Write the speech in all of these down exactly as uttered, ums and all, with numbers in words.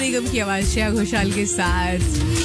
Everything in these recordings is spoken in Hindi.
निगम की आवाज श्रेया घोषाल के साथ।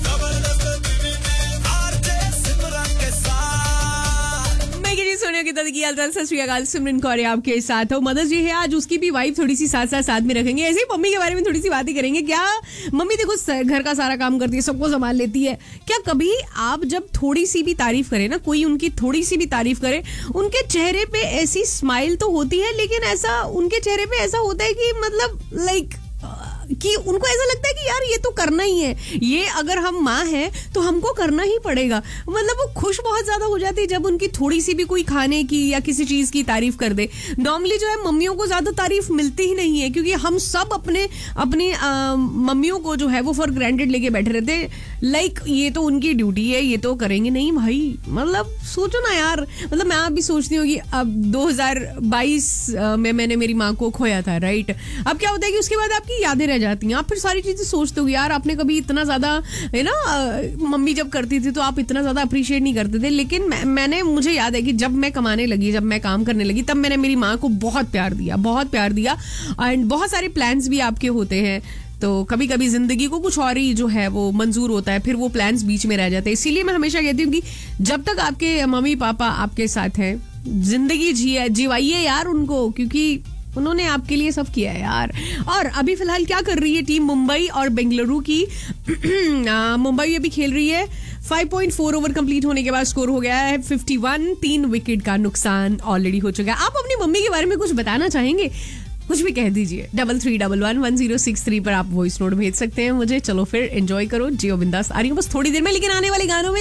सोनिया की दादी की हाल सत श्री अकाल, सिमरन कौर आपके साथ हो। मदर्स डे है आज, उसकी भी वाइफ थोड़ी सी साथ साथ साथ में रखेंगे। ऐसे ही मम्मी के बारे में थोड़ी सी बातें करेंगे। क्या मम्मी देखो घर का सारा काम करती है, सबको संभाल लेती है। क्या कभी आप जब थोड़ी सी भी तारीफ करें ना, कोई उनकी थोड़ी सी भी तारीफ करे, उनके चेहरे पे ऐसी स्माइल तो होती है, लेकिन ऐसा उनके चेहरे पे ऐसा होता है कि मतलब लाइक कि उनको ऐसा लगता है कि यार ये तो करना ही है, ये अगर हम माँ हैं तो हमको करना ही पड़ेगा। मतलब वो खुश बहुत ज्यादा हो जाती है जब उनकी थोड़ी सी भी कोई खाने की या किसी चीज की तारीफ कर दे। नॉर्मली जो है मम्मियों को ज्यादा तारीफ मिलती ही नहीं है, क्योंकि हम सब अपने अपनी मम्मियों को जो है वो फॉर ग्रांटेड लेके बैठे रहते हैं। लाइक ये तो उनकी ड्यूटी है, ये तो करेंगे। नहीं भाई, मतलब सोचो ना यार। मतलब मैं आप भी सोचती हूँ कि अब दो हज़ार बाईस में मैंने मेरी माँ को खोया था, राइट। अब क्या होता है कि उसके बाद आपकी यादें रह जाती हैं, आप फिर सारी चीजें सोचते हो यार आपने कभी इतना ज्यादा है ना, मम्मी जब करती थी तो आप इतना ज्यादा अप्रिशिएट नहीं करते थे। लेकिन मैं, मैंने मुझे याद है कि जब मैं कमाने लगी, जब मैं काम करने लगी, तब मैंने मेरी माँ को बहुत प्यार दिया, बहुत प्यार दिया। एंड बहुत सारे प्लान्स भी आपके होते हैं, तो कभी कभी जिंदगी को कुछ और ही जो है वो मंजूर होता है, फिर वो प्लान्स बीच में रह जाते हैं। इसीलिए मैं हमेशा कहती हूँ कि जब तक आपके मम्मी पापा आपके साथ हैं, जिंदगी जिए जिवाइए यार उनको, क्योंकि उन्होंने आपके लिए सब किया है यार। और अभी फिलहाल क्या कर रही है टीम मुंबई और बेंगलुरु की? मुंबई अभी खेल रही है, पाँच पॉइंट चार ओवर कंप्लीट होने के बाद स्कोर हो गया है इक्यावन। तीन विकेट का नुकसान ऑलरेडी हो चुका है। आप अपनी मम्मी के बारे में कुछ बताना चाहेंगे? कुछ भी कह दीजिए। Double three double one one zero six three पर आप वॉइस नोट भेज सकते हैं मुझे। चलो फिर एंजॉय करो, जियो बिंदास। आ रही हूँ बस थोड़ी देर में, लेकिन आने वाले गानों में